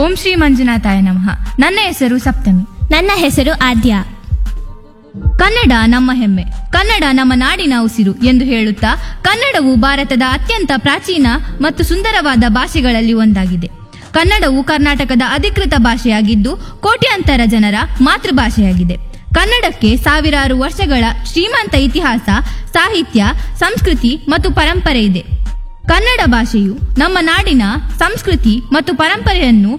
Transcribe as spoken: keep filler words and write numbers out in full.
ಓಂ ಶ್ರೀ ಮಂಜುನಾಥಾಯ ನಮಃ. ನನ್ನ ಹೆಸರು ಸಪ್ತಮಿ. ನನ್ನ ಹೆಸರು ಆದ್ಯ. ಕನ್ನಡ ನಮ್ಮ ಹೆಮ್ಮೆ, ಕನ್ನಡ ನಮ್ಮ ನಾಡಿನ ಉಸಿರು ಎಂದು ಹೇಳುತ್ತಾ ಕನ್ನಡವು ಭಾರತದ ಅತ್ಯಂತ ಪ್ರಾಚೀನ ಮತ್ತು ಸುಂದರವಾದ ಭಾಷೆಗಳಲ್ಲಿ ಒಂದಾಗಿದೆ. ಕನ್ನಡವು ಕರ್ನಾಟಕದ ಅಧಿಕೃತ ಭಾಷೆಯಾಗಿದ್ದು ಕೋಟ್ಯಾಂತರ ಜನರ ಮಾತೃಭಾಷೆಯಾಗಿದೆ. ಕನ್ನಡಕ್ಕೆ ಸಾವಿರಾರು ವರ್ಷಗಳ ಶ್ರೀಮಂತ ಇತಿಹಾಸ, ಸಾಹಿತ್ಯ, ಸಂಸ್ಕೃತಿ ಮತ್ತು ಪರಂಪರೆ ಇದೆ. ಕನ್ನಡ ಭಾಷೆಯು ನಮ್ಮ ನಾಡಿನ ಸಂಸ್ಕೃತಿ ಮತ್ತು ಪರಂಪರೆಯನ್ನು